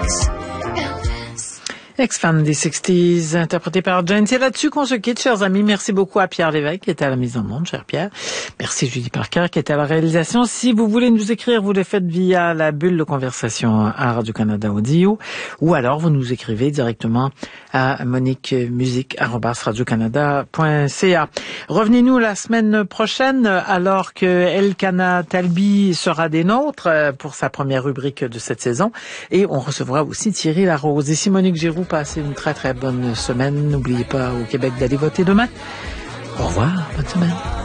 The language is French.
Ex-fan des 60s, interprété par Jane. C'est là-dessus qu'on se quitte, chers amis. Merci beaucoup à Pierre Lévesque, qui était à la mise en monde, cher Pierre. Merci Julie Parker, qui était à la réalisation. Si vous voulez nous écrire, vous le faites via la bulle de conversation à Radio-Canada Audio, ou alors vous nous écrivez directement à moniquemusique@radiocanada.ca. Revenez-nous la semaine prochaine, alors que Elkana Talbi sera des nôtres pour sa première rubrique de cette saison. Et on recevra aussi Thierry Larose. Ici Monique Giroux, passez une très très bonne semaine. N'oubliez pas au Québec d'aller voter demain. Au revoir, bonne semaine.